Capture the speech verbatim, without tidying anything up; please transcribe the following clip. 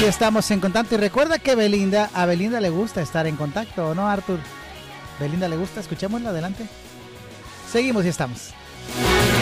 y estamos en contacto. Y recuerda que Belinda, a Belinda le gusta estar en contacto, ¿o no, Arthur? Belinda le gusta, escuchémosla, adelante. Seguimos y estamos.